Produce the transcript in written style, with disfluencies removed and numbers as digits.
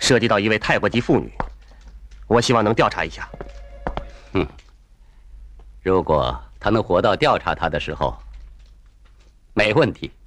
涉及到一位泰国籍妇女，我希望能调查一下。 如果他能活到调查他的时候，没问题。